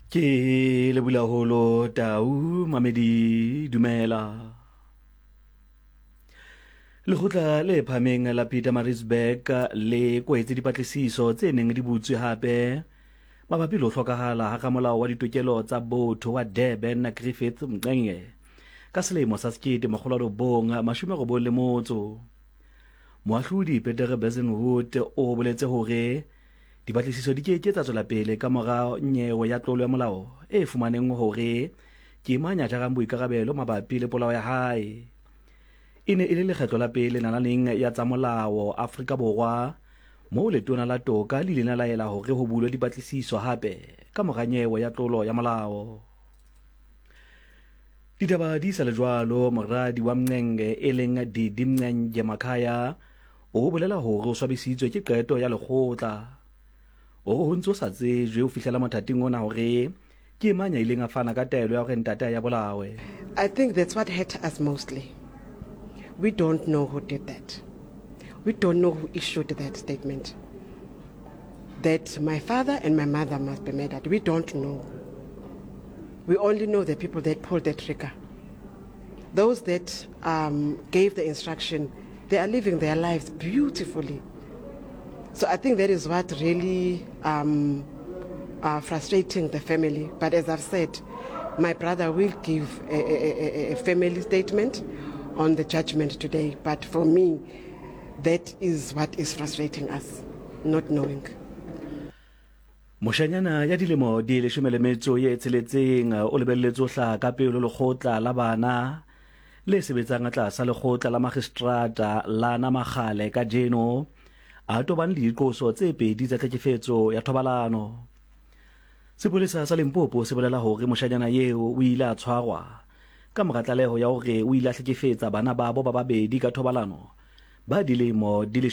Ke lebula holo Tau Mamedi dumela. Lekgotla le phameng la Pietermaritzburg le kwetse dipatlisiso tse neng di butswe hape mabapi le ho hlokahala ha molao wa ditokelo tsa botho wa Durban Griffith Mxenge ka selemo sa 1990. Moahlodi Peter Besenwood o boletse hore dipatlisiso di ke tsa tswela pele ka mora nyewe ya tlolo ya molao e fumaneng hore ke manya jarang boikarabelo mabapi le polao ya hae. Ine ile lekgetlo la pele nalaneng ya tsa molao Afrika Borwa mo letona la toka le lena laela hore ho bulwe dipatlisiso hape ka mora nyewe ya tlolo ya molao. Ditaba di sa le jwalo, moradi wa Mxenge e leng Didi Mxenge Makhaya o bolela hore o swabisitswe ke qeto ya lekgotla. O ntso sa tsejwe o fihlela mathating ona hore ke manya ileng a fana ka taelo ya hore ntata ya bolawe. I think that's what hurt us mostly. We don't know who did that. We don't know who issued that statement. That my father and my mother must be murdered. We don't know. We only know the people that pulled the trigger. Those that gave the instruction, they are living their lives beautifully. So I think that is what really frustrating the family. But as I've said, my brother will give a family statement on the judgment today. But for me, that is what is frustrating us, not knowing. Moshanyana ya dilemo di 16 o lebelletse ho hlaha ka pelo lekgotla la bana le sebetsang tlasa lekgotla la magistrata la Namagale ka jeno a tobane le diqoso tse pedi tsa tlhekefetso ya thobalano. Sepolesa sa Limpopo se bolela hore moshanyana eo o ile a tshwarwa ka mora tlaleho ya hore o ile a hlekefetsa bana ba bo ba babedi ka thobalano ba dilemo di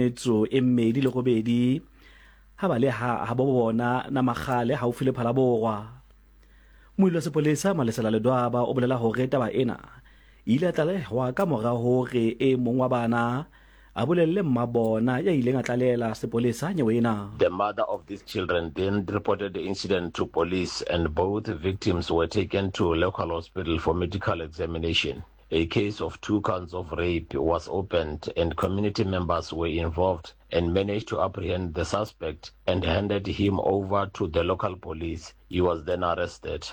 18 ha ba le ha bo bona Namagale haufi le Phalaborwa. Moilo sepolesa Malesela Ledwaba o bolela hore taba ena ile a tlalehwa ka mora hore e mong wa bana a bolelle mmabona ya ileng a tlalela sepolesa nyewena. The mother of these children then reported the incident to police and both victims were taken to a local hospital for medical examination. A case of 2 counts of rape was opened and community members were involved and managed to apprehend the suspect and handed him over to the local police. He was then arrested.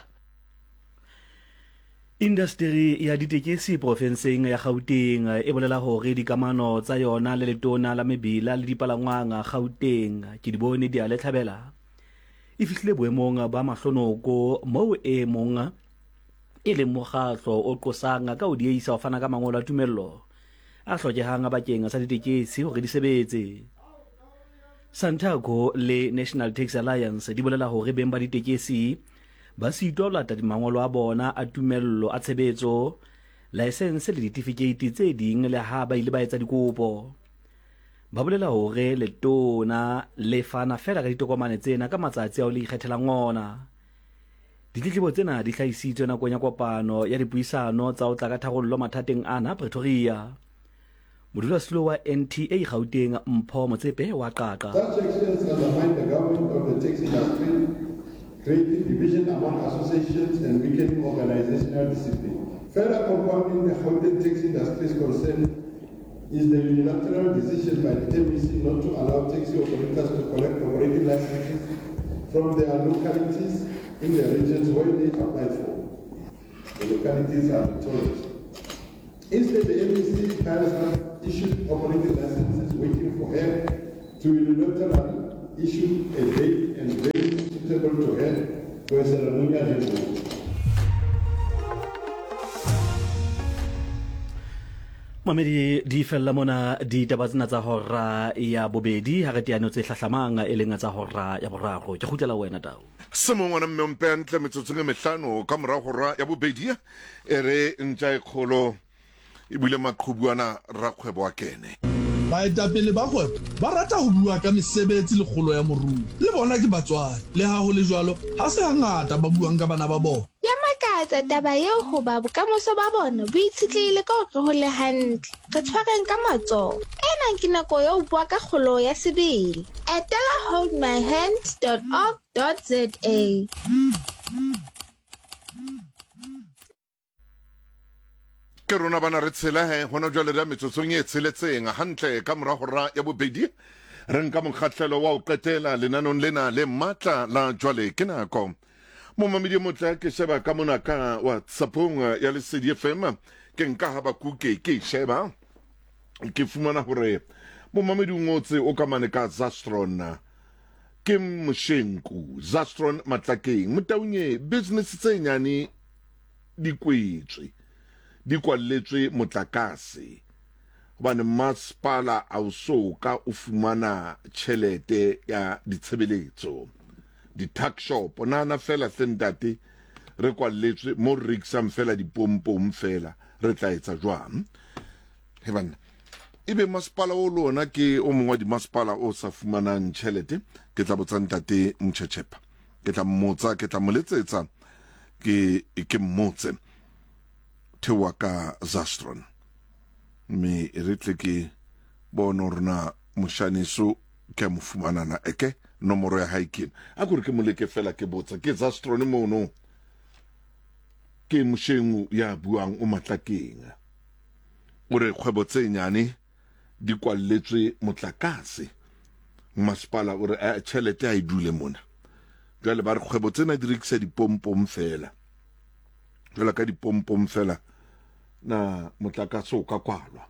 Industry ya ditekesi profenseng ya Gauteng e bolela hore dikamano tsa yona le letona la mebila le dipalangwang Gauteng ke di bone di a le tlhabela. E fihlile boemong ba mahlonoko mo e mong e le mokgatlo o qosang ka o diisa ho fana ka mangolo a tumello a hlokehang bakeng sa ditekesi hore di sebetse. Santaco le National Taxi Alliance di bolela hore beng ba ditekesi ba sitwa ho lata mangolo a bona a tumello a tshebetso, license le certificate tse ding le ha ba ile ba etsa dikopo. Ba bolela hore letona le fana fela ka ditokomane tsena ka matsatsi a ho le ikgethelang ona. Ditletlebo tsena di hlahisitswe nakong ya kopano ya dipuisano tsa ho tla ka tharollo mathateng ana Pretoria. Modulasetulo wa NTA Gauteng Mpho Motsepe wa qaqa. Such actions undermine the government of the taxi industry, creating division among associations and weakening organizational discipline. Further compounding the Gauteng taxi industry's concern is the unilateral decision by the MEC not to allow taxi operators to collect operating licenses from their localities in the regions where they applied for. The localities are told. Instead, the MEC has issued operating licenses waiting for her to unilaterally issue a date and venue suitable to her for a ceremonial handover. Mamedi di fella mona di tabatsena tsa hora ya bobedi ha re tiano tse hlahlamang e leng tsa hora ya boraro ke khutlela wena Tau. Semongwana mmempe ntle metsotso nge mehlano ka mora hora ya bobedi ere ntja ikgolo e bile maqhubuana rakgwebo wa kene. Baetapele ba kgwebo ba rata ho bua ka mesebetsi le kgolo ya moruo. Le bona ke batswadi le ha ho le jwalo ha se hangata ba buang ka bana ba bona. Ya makatsa taba eo ho ba bokamoso ba bona bo itshitlehile ka hore ho le hantle re tshwareng ka matsoho. Ena ke nako ya ho bua ka kgolo ya sebele. Etela holdmyhands.org.za. ke rona bana re tshela hona jwale ra metsotsong e tsheletseng hantle ka mora hora ya bobedi re nka mokgahlelo wa o qetela lenanong lena le matla la jwale ke nako mo mamedi motla ke sheba ka mona ka WhatsAppong ya Lesedi FM ke nka ha ba kuke ke sheba ke fumana hore mo mamedi ngotse o ka mane ka Zastron ke Moshenku Zastron Matlakeng motaunye business tse nyane di kwetswe di kwalletswe motlakase hobane masepala a o soka o fumana tjhelete ya ditshebeletso di-tuck shop nana fela sentate re kwalletswe mo re rekisang fela dipompong fela re tla etsa jwang hebana ebe masepala o lona ke o mongwe wa dimasepala o sa fumanang tjhelete ke tla botsa ntate Mtshetshepa ke tla mmotsa ke tla moletsetsa ke mmotse tewa ka Zastron me retle ke bono rona moshaniso ke mofumanana eke nomoro ya haikin a gore ke moleke fela ke botsa ke Zastron mono ke Moshengu ya buang o Matlakeng ore kgwebo tse nyane di kwalletswe motlakase masepala ore a tšhelete a idule mona jwale ba re kgwebo tsena di rekisa dipompong fela jwale ka dipompong fela na motlakase o ka kwalwa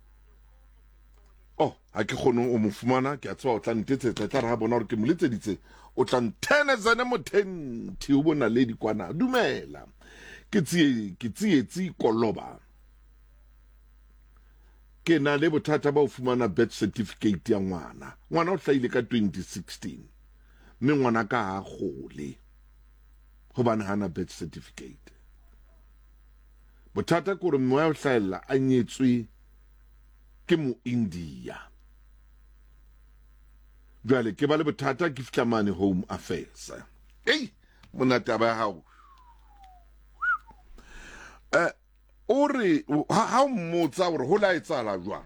ha ke kgone o mofumana ke a tswa o tla ntetsetsa tla re ha bona hore ke moletseditse o tla nthenezane mothenti o bona le dikwana dumela ke tsietsi koloba ke na le bothata ba o fumana birth certificate ya ngwana o hlaile ka 2016 mme ngwana ka ha gole hobane hana birth certificate bothata gore mme o hlaela a nyetswe ke mo India jwale ke ba le bothata ke fitlamane Home Affairs monate ba hao ore ha mmotsa hore ho la etsala jwang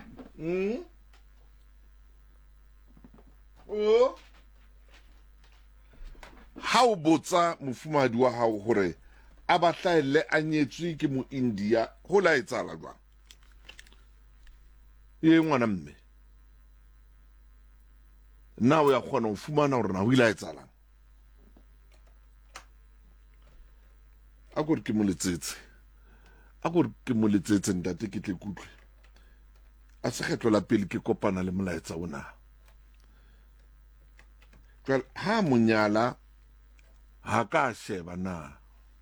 ha o botsa mofumadi wa hao hore a ba hlaelle a nyetswe ke mo India ho la etsala jwang ye ngwana mme na o ya kgona ho fumana hore na ho ila etsalang a gore ke moletsetse ntate ke tle kutlwe a se kgetlo la pele ke kopana le molaetsa ona jwale ha monyala ha ka sheba na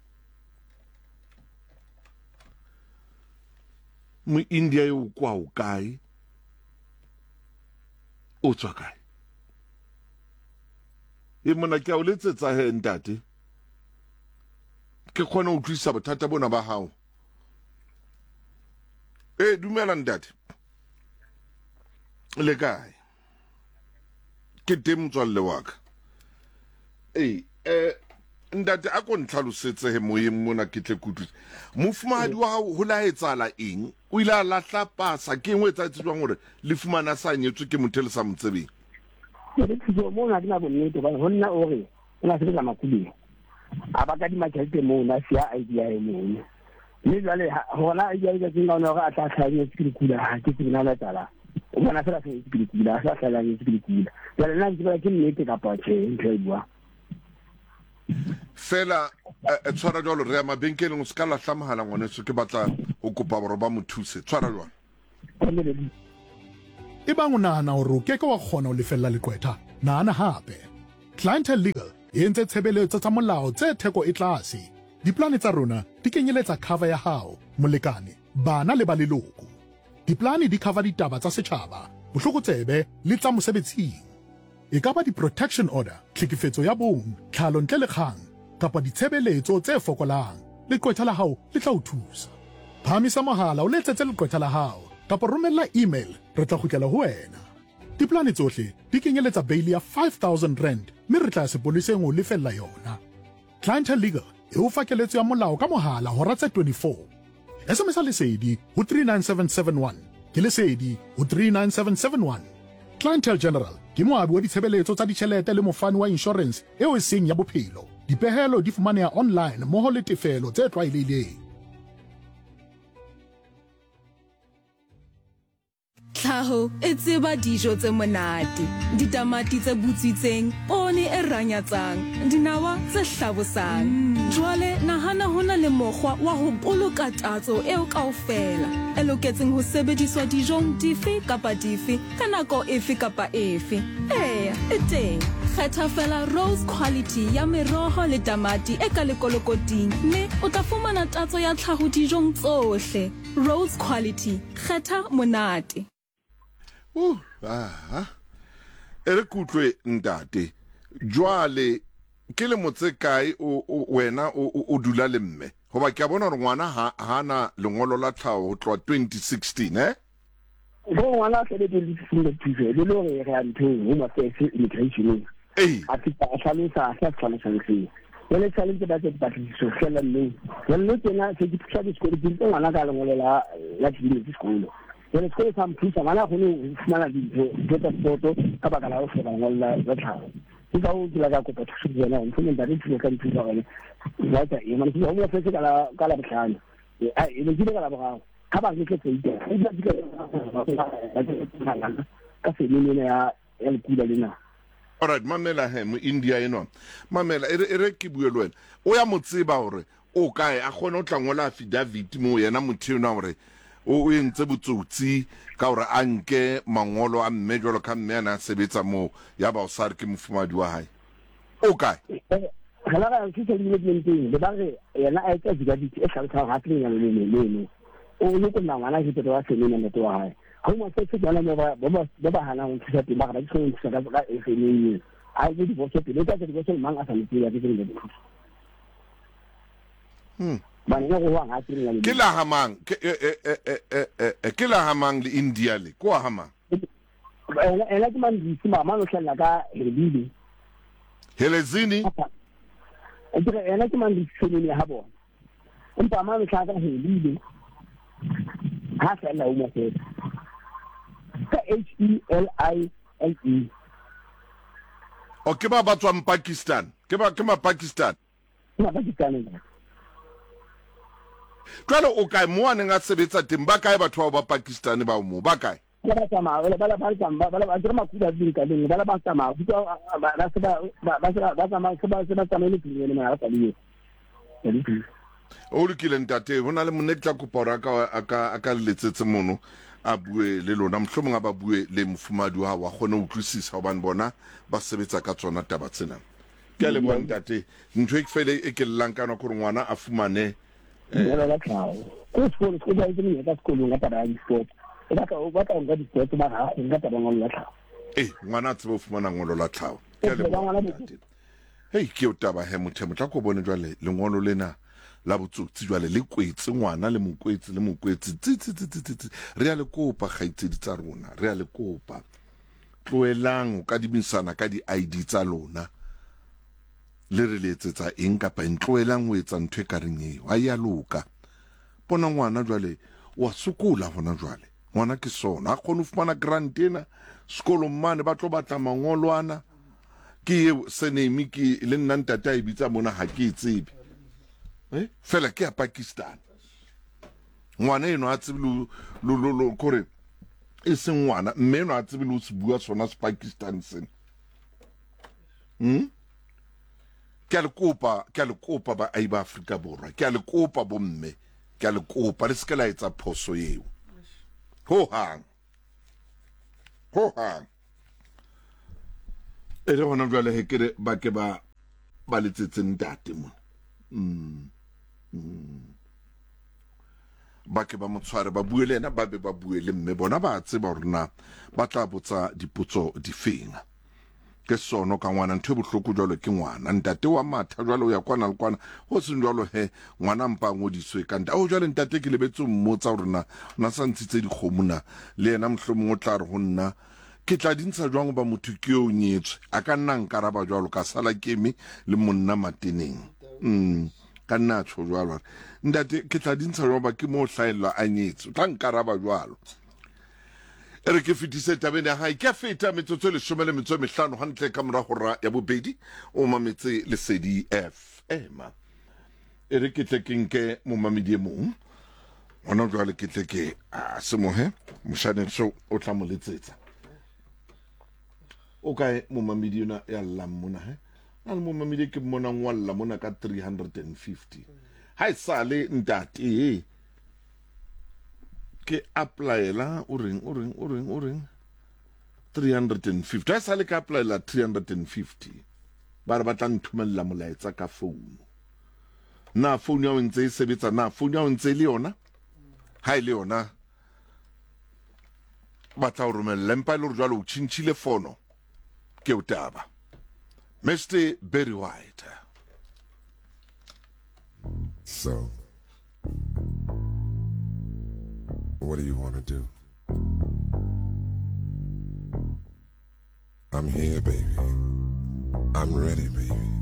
mo India yo kwa o kae o tswa kae e mona ke a o letsetsa he ntate ke kgona ho tlisa bothata bona ba hao dumela ntate le kae ke teng motswalle wa ka ntate a ko ntlhalosetse he moyeng mona ke tle kutlwisa mofumahadi wa hao ho la etsala eng o ile a lahla pasa ke engwe etsa tswang hore le fumana sa nyetswe ke motho le sa motsebeng le tso mo na dina bonnete ba honna ore ona se ka makubeng a ba ka di makete mo na sia idea e mo le jale hona idea e tsinga ona ga a tla tlhanya tsikula ha ke tsina la tsala o bona fela se tsikula sa sala ni tsikula jale nna ntse ba ke nnete ka pache ntshedwa fela tshwara jwalo re ya mabenkeleng o ska la hlamahala ngone se ke batla o kopa boro ba mothuse tshwara jwalo e bang o nahana hore o keke wa kgona ho lefella leqwetha nahana hape Clientele Legal e entse tshebeletso tsa molao tse theko e tlase diplane tsa rona di kenyeletsa cover ya hao molekane bana le ba leloko diplane di cover ditaba tsa setjhaba bohlokotsebe le tsa mosebetsing e ka ba di-protection order tlhekefetso ya bong tlhalo ntle le kgang kapa ditshebeletso tse fokolang leqwetha la hao le tla o thusa phamisa mohala o letsetse leqwetha la hao kapa romella email re tla kgutlela ho wena diplane tsohle di kenyeletsa bail ya 5,000 rand mme re tla sepoleseng o lefella yona Clientele Legal e o fa keletso ya molao ka mohala hora tse 24 SMS lesedi ho 39771 ke lesedi ho 39771 Clientele General ke moabi wa ditshebeletso tsa ditjhelete le mofani wa insurance eo e seng ya bophelo dipehelo di fumaneha online moho le tefelo tse tlwaelehileng Tlhaho e tseba dijo tse monate, ditamati tse butswitseng, poone e ranyatsang, dinawa tse hlabosang. Jwale nahana hona le mokgwa wa ho boloka tatso eo kaofela, e loketseng ho sebediswa dijong dife kapa dife ka nako efe kapa efe. Eya, e teng. Kgetha fela Rose Quality ya meroho le tamati e ka lekolokoting, mme o tla fumana tatso ya tlhaho dijong tsohle. Rose Quality, kgetha monate. Ere kutlwe ntate, jwale ke le motse kae wena o dula le mme? Hoba ke a bona hore ngwana hana lengolo la tlhaho ho tloha 2016 ngwana a tlele 2016 le lore re a nthong home affairs immigration a tlhalosa a tlhalosang le challenge ba tse dipatlisiso fela mme le tsena se di thusa diskolo di tse ngwana ka lengolo la diskolo le sekolo sa mphusa ngwana go ne fumana diphoto photo ka baka la ho fela ngolo la tlhago ke ka o dila ka kopa thuso tsena o ntse ba di thusa ka nthusa gone ya tsa e mane go mo fetse ka la botlhano e le dile ka la bogago ka ba ke tle ite ka se mene ya lekula lena. Alright, mamela mo India eno. Mamela ere ke bue le wena. O ya motseba hore o kae a gone o tla ngola affidavit mo yena motho ena hore o entse botsotsi ka hore a nke mangolo a mme jwalo ka mme ana sebetsa mo ya ba o sa re ke mofumadi wa hae. O kae? Hala ga se se development le ba re yena a etsa affidavit e hlalosa ga tling ya le o le go nna ngwana ke tlo wa semena le to wa hae. Home affairs jana ba hana ho thusa teng ba ga di tshweng thusa ka FNA a go di botse pele ka di botse mang a sa le ya ke le di ba ne go wa ga teng ke la hamang ke la hamang le India le ko hamang ela ke man di sima ma lo hlala ka Helebile Helezini ela ke man di semene ha bona empa ma lo hlala ka Helebile ha fela o mo ke HELILE. Okay, ba tswa Pakistan. Ke ma Pakistan. Ma Pakistan. Kwalo o kae mo ane nga sebetsa teng ba kae batho ba Pakistan ba mo ba kae? Ba tsama ba tsama ku ba dinka le ba tsama ku ba tsama le tlile ma ka le. O lokile ntate hona le monetla kopora aka letsetse mono a bue le lona mohlomong a ba bue le mofumadi wa gone o tlwisisa hobane bona ba sebetsa ka tsona taba tsena ke le bona ntate ntwe ke fele e ke lankana gore ngwana a fumane la tlhago ko sekolo se ba itse ka sekolo nga taba ya sport e ba ka nga di sport ba ga go nga taba ngolo la tlhago ngwana a tsebo fumana ngolo la tlhago ke le bona ke o taba he motho tla go bone jwale lengolo lena la botsotsi jwale le kwetse ngwana le mokwetsi re a le kopa gaitsedi tsa rona re a le kopa tloelang o ka dimisana ka di ID tsa lona le re letsetsa eng kapa tloelang o etsa ntwe ka reng eo a ya loka bona ngwana jwale wa sokola hona jwale ngwana ke sona a khone fumana grant ena sekolo mmane ba tlo batla mangolwana ke senemi ke le nna ntata e bitsa mona ha ke tsebe fela ke a Pakistan ngwana eno a tsebile lo kore e seng ngwana mme eno a tsebile o se bua sona se Pakistan sen ke a le kopa ba ai ba Afrika Borwa ke a le kopa bo mme ke a le kopa le se la etsa phoso eo ho hang e re hona jwale he ke ba ke ba letsetse ntate mo ba ke ba motshware ba bue le ena ba be ba bue le mme bona ba tseba rona ba tla botsa dipotso di fenga ke sono ka ngwana ntwe bohloko jwalo ke ngwana ntate wa matha jwalo ya kwana le kwana ho se jwalo he ngwana mpa ngodiswe ka ntate o jwale ntate ke lebetse mmotsa rona na sa ntshitse dikgomuna le yena mohlomong o tla re ho nna ke tla dintsha jwang ba motho ke o nyetswe a ka nna nkaraba jwalo ka sala kemi le monna mateneng ka nna tsho jwalo ntate ke tla dintsha jwang ba ke mo hlaela a nyetswe tla nkaraba jwalo ere ke fitise tabeng ya hae ke a feta metsotso le 15 hantle ka mora hora ya bobedi o mametse Lesedi FM ere ke tle ke nke mo mamedie mong ona jwale ke tle ke semohe moshane so o tla mo letsetsa o kae mo mamedi yona ya llang mona na le mo mamedi ke mmona ngwalla mona ka 350 ha e sale ntate ke applyela o reng 350 ha e sale ke applyela 350 ba re ba tla nthumella molaetsa ka phone na phone ya o ntse e sebetsa na phone ya o ntse le yona ha ile yona ba tla o romella empa le jwalo o tshintshile fono ke o taba Mr. Barry White. So, what do you want to do? I'm here, baby. I'm ready, baby.